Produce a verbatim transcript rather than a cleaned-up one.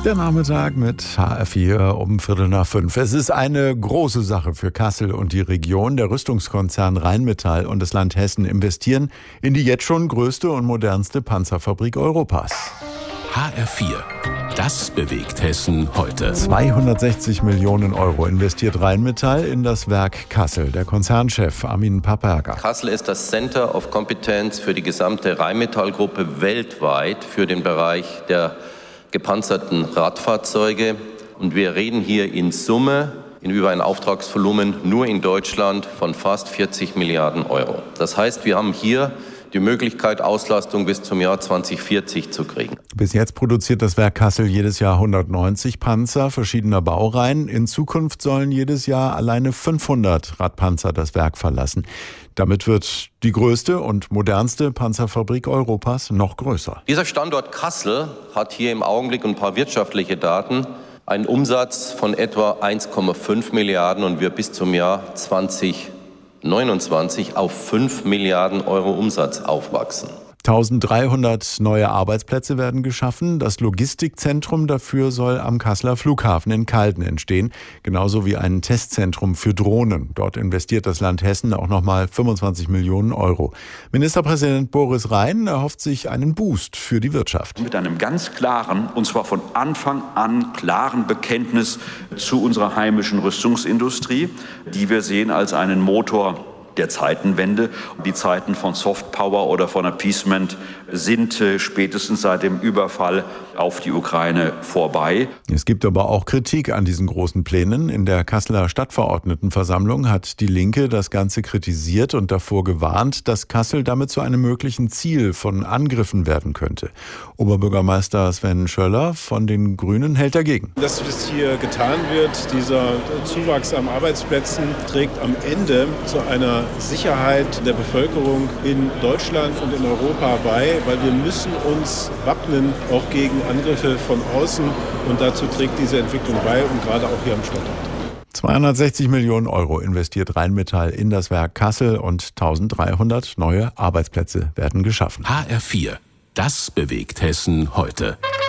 Der Nachmittag mit H R vier um Viertel nach fünf. Es ist eine große Sache für Kassel und die Region. Der Rüstungskonzern Rheinmetall und das Land Hessen investieren in die jetzt schon größte und modernste Panzerfabrik Europas. H R vier. Das bewegt Hessen heute. zweihundertsechzig Millionen Euro investiert Rheinmetall in das Werk Kassel. Der Konzernchef Armin Papperger. Kassel ist das Center of Competence für die gesamte Rheinmetall-Gruppe weltweit für den Bereich der gepanzerten Radfahrzeuge. Und wir reden hier in Summe in über ein Auftragsvolumen nur in Deutschland von fast vierzig Milliarden Euro. Das heißt, wir haben hier die Möglichkeit, Auslastung bis zum Jahr zwanzig vierzig zu kriegen. Bis jetzt produziert das Werk Kassel jedes Jahr hundertneunzig Panzer verschiedener Baureihen. In Zukunft sollen jedes Jahr alleine fünfhundert Radpanzer das Werk verlassen. Damit wird die größte und modernste Panzerfabrik Europas noch größer. Dieser Standort Kassel hat hier im Augenblick ein paar wirtschaftliche Daten. Einen Umsatz von etwa eins Komma fünf Milliarden und wir bis zum Jahr zwanzig neunundzwanzig auf fünf Milliarden Euro Umsatz aufwachsen. eintausenddreihundert neue Arbeitsplätze werden geschaffen. Das Logistikzentrum dafür soll am Kasseler Flughafen in Calden entstehen, genauso wie ein Testzentrum für Drohnen. Dort investiert das Land Hessen auch nochmal fünfundzwanzig Millionen Euro. Ministerpräsident Boris Rhein erhofft sich einen Boost für die Wirtschaft. Mit einem ganz klaren, und zwar von Anfang an klaren Bekenntnis zu unserer heimischen Rüstungsindustrie, die wir sehen als einen Motor der Zeitenwende. Die Zeiten von Softpower oder von Appeasement sind äh, spätestens seit dem Überfall auf die Ukraine vorbei. Es gibt aber auch Kritik an diesen großen Plänen. In der Kasseler Stadtverordnetenversammlung hat die Linke das Ganze kritisiert und davor gewarnt, dass Kassel damit zu einem möglichen Ziel von Angriffen werden könnte. Oberbürgermeister Sven Schöller von den Grünen hält dagegen. Das, was hier getan wird, dieser Zuwachs an Arbeitsplätzen, trägt am Ende zu einer Sicherheit der Bevölkerung in Deutschland und in Europa bei, weil wir müssen uns wappnen, auch gegen Angriffe von außen. Und dazu trägt diese Entwicklung bei und gerade auch hier am Standort. zweihundertsechzig Millionen Euro investiert Rheinmetall in das Werk Kassel und eintausenddreihundert neue Arbeitsplätze werden geschaffen. H R vier. Das bewegt Hessen heute.